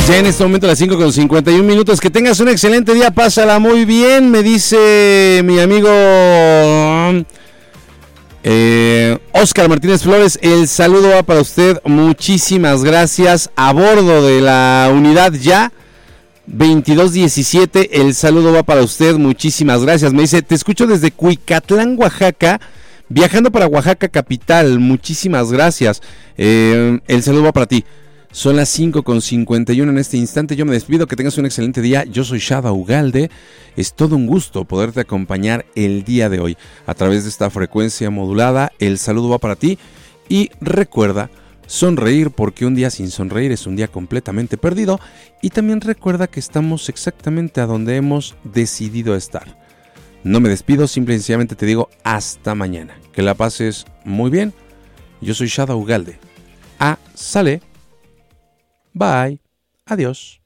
Ya en este momento a las 5:51. Que tengas un excelente día, pásala muy bien, me dice mi amigo Oscar Martínez Flores. El saludo va para usted, muchísimas gracias. A bordo de la unidad ya 2217, el saludo va para usted, muchísimas gracias. Me dice, te escucho desde Cuicatlán, Oaxaca, viajando para Oaxaca capital, muchísimas gracias. El saludo va para ti. Son las 5:51 en este instante. Yo me despido, que tengas un excelente día. Yo soy Shada Ugalde. Es todo un gusto poderte acompañar el día de hoy a través de esta frecuencia modulada. El saludo va para ti y recuerda sonreír, porque un día sin sonreír es un día completamente perdido. Y también recuerda que estamos exactamente a donde hemos decidido estar. No me despido, simple y sencillamente te digo hasta mañana. Que la pases muy bien. Yo soy Shada Ugalde. Sale. Bye. Adiós.